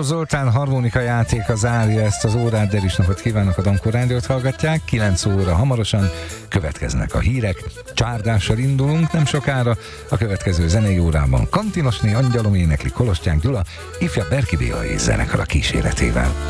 Boros Zoltán harmonika játéka zárja ezt az órát, de is napot kívánok, a Dankó Rádiót hallgatják. 9 óra hamarosan következnek a hírek. Csárdással indulunk nem sokára, a következő zenei órában Kantinosné Angyalom énekli Kolostyák Gyula, ifjabb Berki Béla és zenekara kíséretével.